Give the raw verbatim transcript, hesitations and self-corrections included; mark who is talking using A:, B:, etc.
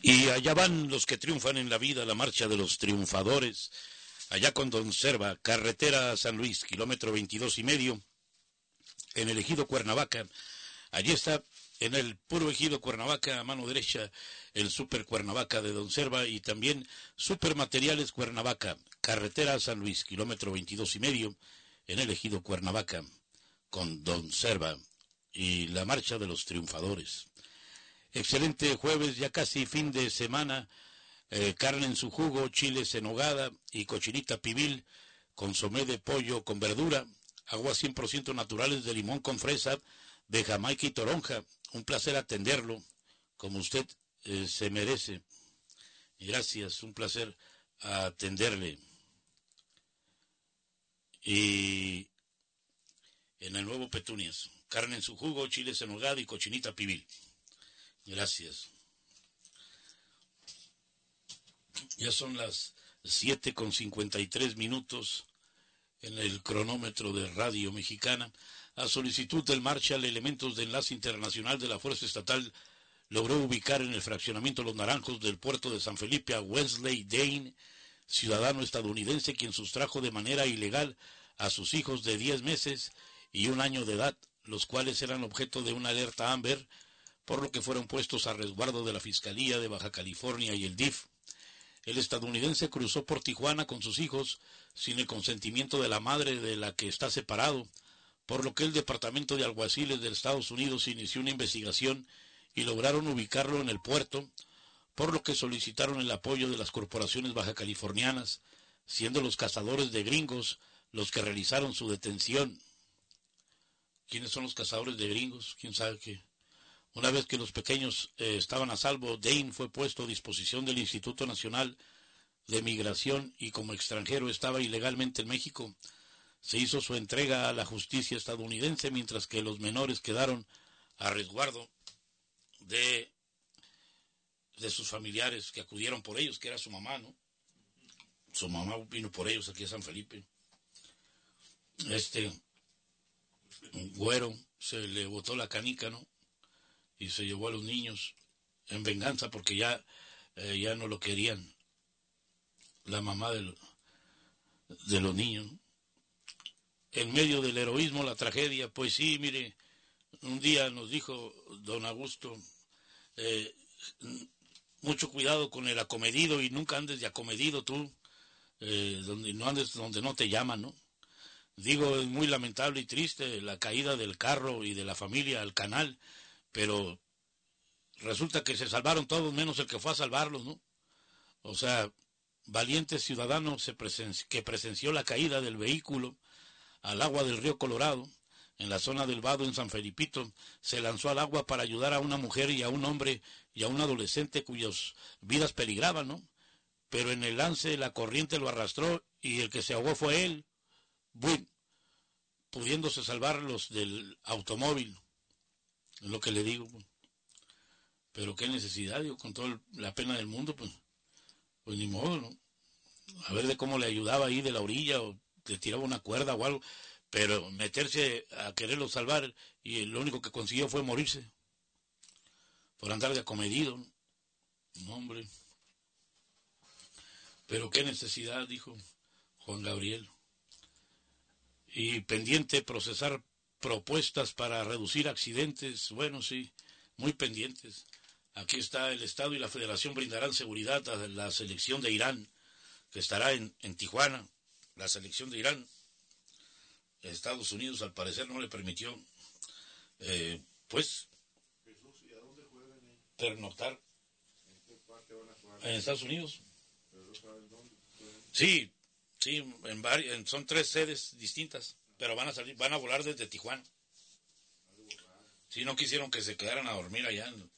A: Y allá van los que triunfan en la vida, la marcha de los triunfadores, allá con Don Serva, carretera a San Luis, kilómetro veintidós y medio, en el ejido Cuernavaca. Allí está, en el puro ejido Cuernavaca, a mano derecha, el Super Cuernavaca de Don Serva, y también Super Materiales Cuernavaca, carretera a San Luis, kilómetro veintidós y medio, en el ejido Cuernavaca, con Don Serva y la marcha de los triunfadores. Excelente jueves, ya casi fin de semana, eh, carne en su jugo, chiles en nogada y cochinita pibil, consomé de pollo con verdura, aguas cien por ciento naturales de limón con fresa, de Jamaica y toronja. Un placer atenderlo, como usted eh, se merece. Gracias, un placer atenderle. Y en el nuevo Petunias, carne en su jugo, chiles en nogada y cochinita pibil. Gracias. Ya son las siete con cincuenta y tres minutos en el cronómetro de Radio Mexicana. A solicitud del Marshal, elementos de enlace internacional de la Fuerza Estatal logró ubicar en el fraccionamiento Los Naranjos del puerto de San Felipe a Wesley Dane, ciudadano estadounidense quien sustrajo de manera ilegal a sus hijos de diez meses y un año de edad, los cuales eran objeto de una alerta Amber, por lo que fueron puestos a resguardo de la Fiscalía de Baja California y el D I F. El estadounidense cruzó por Tijuana con sus hijos sin el consentimiento de la madre de la que está separado, por lo que el Departamento de Alguaciles de Estados Unidos inició una investigación y lograron ubicarlo en el puerto, por lo que solicitaron el apoyo de las corporaciones bajacalifornianas, siendo los cazadores de gringos los que realizaron su detención. ¿Quiénes son los cazadores de gringos? ¿Quién sabe qué? Una vez que los pequeños eh, estaban a salvo, Dane fue puesto a disposición del Instituto Nacional de Migración y como extranjero estaba ilegalmente en México. Se hizo su entrega a la justicia estadounidense, mientras que los menores quedaron a resguardo de, de sus familiares que acudieron por ellos, que era su mamá, ¿no? Su mamá vino por ellos aquí a San Felipe. Este güero se le botó la canica, ¿no? Y se llevó a los niños en venganza porque ya, eh, ya no lo querían la mamá de, lo, de los niños, ¿no? En medio del heroísmo, la tragedia, pues sí, mire, un día nos dijo don Augusto, eh, mucho cuidado con el acomedido y nunca andes de acomedido tú, eh, donde no andes donde no te llaman, ¿no? Digo, es muy lamentable y triste la caída del carro y de la familia al canal, pero resulta que se salvaron todos menos el que fue a salvarlos, ¿no? O sea, valiente ciudadano se presen- que presenció la caída del vehículo al agua del río Colorado, en la zona del Vado en San Felipito, se lanzó al agua para ayudar a una mujer y a un hombre y a un adolescente cuyas vidas peligraban, ¿no? Pero en el lance la corriente lo arrastró y el que se ahogó fue él, ¡bum!, pudiéndose salvar los del automóvil, es lo que le digo, pues. Pero qué necesidad, digo, con toda la pena del mundo, pues, pues ni modo, ¿no? A ver de cómo le ayudaba ahí de la orilla, o le tiraba una cuerda o algo, pero meterse a quererlo salvar, y lo único que consiguió fue morirse, por andar de acomedido, ¿no? No, hombre. Pero qué necesidad, dijo Juan Gabriel. Y pendiente procesar propuestas para reducir accidentes, bueno, sí, muy pendientes. Aquí está, el Estado y la Federación brindarán seguridad a la selección de Irán, que estará en, en Tijuana. La selección de Irán, Estados Unidos al parecer no le permitió, eh, pues,
B: Jesús, ¿y a dónde juegan ellos?
A: Pernoctar.
B: ¿En qué parte van a jugar?
A: En Estados Unidos.
B: ¿Pero no saben dónde juegan?
A: Sí, sí, en varios, en, son tres sedes distintas, pero van a salir, van a volar desde Tijuana.
B: Algo raro.
A: Sí, no quisieron que se quedaran a dormir allá en,